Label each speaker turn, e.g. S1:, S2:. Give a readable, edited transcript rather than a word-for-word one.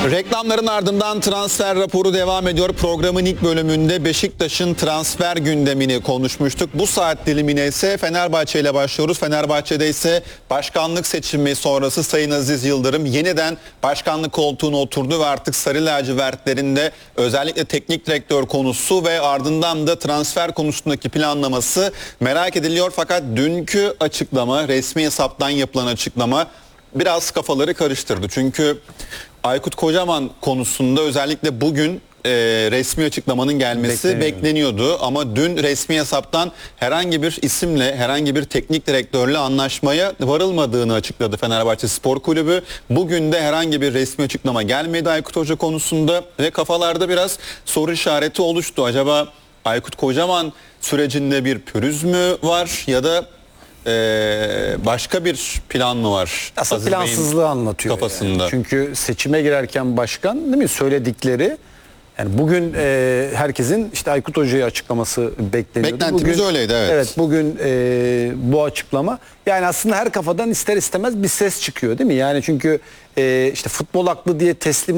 S1: Reklamların ardından transfer raporu devam ediyor. Programın ilk bölümünde Beşiktaş'ın transfer gündemini konuşmuştuk. Bu saat dilimine ise Fenerbahçe ile başlıyoruz. Fenerbahçe'de ise başkanlık seçimi sonrası Sayın Aziz Yıldırım yeniden başkanlık koltuğuna oturdu ve artık Sarı Lacivertlerinde özellikle teknik direktör konusu ve ardından da transfer konusundaki planlaması merak ediliyor. Fakat dünkü açıklama, resmi hesaptan yapılan açıklama biraz kafaları karıştırdı. Çünkü Aykut Kocaman konusunda özellikle bugün resmi açıklamanın gelmesi bekleniyordu. Ama dün resmi hesaptan herhangi bir isimle, herhangi bir teknik direktörle anlaşmaya varılmadığını açıkladı Fenerbahçe Spor Kulübü. Bugün de herhangi bir resmi açıklama gelmedi Aykut Hoca konusunda ve kafalarda biraz soru işareti oluştu. Acaba Aykut Kocaman sürecinde bir pürüz mü var ya da başka bir plan mı var?
S2: Aslında plansızlığı anlatıyor
S1: kafasında.
S2: Yani. Çünkü seçime girerken başkan değil mi söyledikleri, yani bugün herkesin işte Aykut Hoca'yı açıklaması bekleniyordu.
S1: Beklentimiz
S2: bugün,
S1: öyleydi, evet.
S2: Evet, bugün bu açıklama, yani aslında her kafadan ister istemez bir ses çıkıyor değil mi? Yani çünkü işte futbol aklı diye teslim